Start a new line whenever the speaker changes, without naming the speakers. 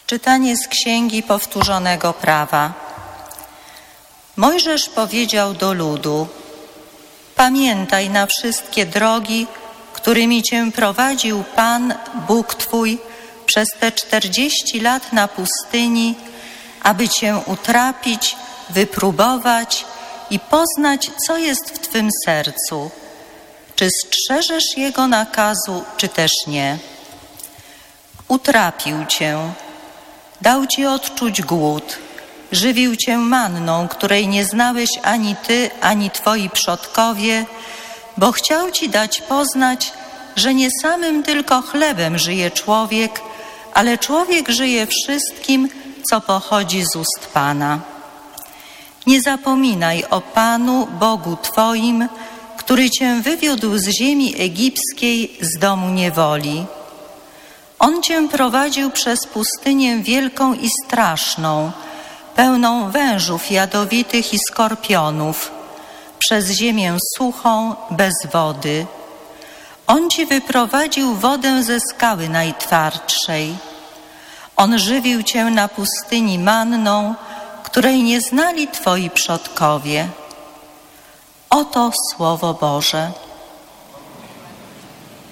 Czytanie z Księgi Powtórzonego Prawa. Mojżesz powiedział do ludu: pamiętaj na wszystkie drogi, którymi Cię prowadził Pan, Bóg Twój, przez te 40 lat na pustyni, aby Cię utrapić, wypróbować i poznać, co jest w Twym sercu, czy strzeżesz Jego nakazu, czy też nie. Utrapił Cię, dał Ci odczuć głód, żywił Cię manną, której nie znałeś ani Ty, ani Twoi przodkowie, bo chciał Ci dać poznać, że nie samym tylko chlebem żyje człowiek, ale człowiek żyje wszystkim, co pochodzi z ust Pana. Nie zapominaj o Panu, Bogu Twoim, który Cię wywiódł z ziemi egipskiej, z domu niewoli. On Cię prowadził przez pustynię wielką i straszną, pełną wężów jadowitych i skorpionów, przez ziemię suchą, bez wody. On Ci wyprowadził wodę ze skały najtwardszej. On żywił Cię na pustyni manną, której nie znali Twoi przodkowie. Oto Słowo Boże.